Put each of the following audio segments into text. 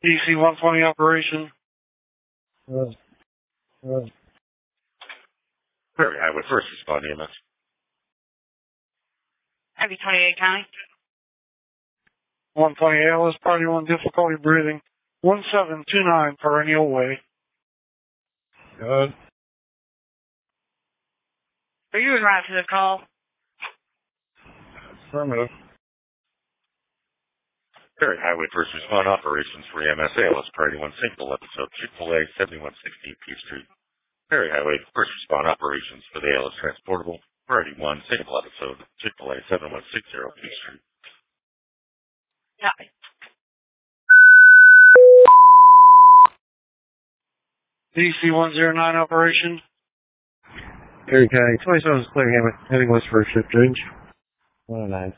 DC 120 operation. Prairie Highway, first respond EMS. Heavy 28 County. 120 ALS, party 1, difficulty breathing. 1729 Perennial Way. Good. Are you in right to the call? Affirmative. Prairie Highway, first respond operations for EMS ALS, priority 1, single episode, Chick-fil-A, 7160 P Street. Prairie Highway, first respond operations for the ALS transportable, priority 1, single episode, Chick-fil-A, 7160 P Street. Copy. DC 109 operation. Perry County, 27 is clear, heading west for a shift change. 109.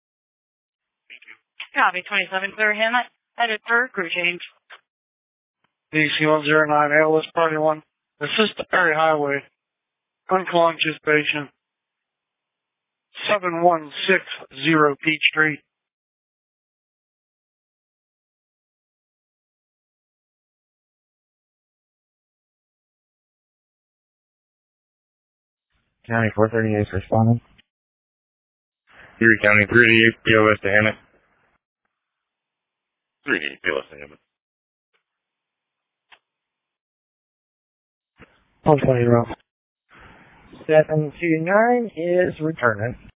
Copy 27 clear Hammett. Headed for crew change. DC 109 ALS, party 1, assist the Perry Highway. Unconscious patient. 7160 Peach Street. County 438 is responding. Erie County, 388 POS to Hammett. 388 POS to Hammett. 120 row. 729 is returning.